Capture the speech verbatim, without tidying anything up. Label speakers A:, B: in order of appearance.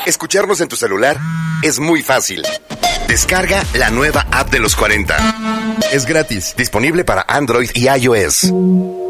A: Escucharnos en tu celular es muy fácil. Descarga la nueva app de los cuarenta. Es gratis, disponible para Android y iOS.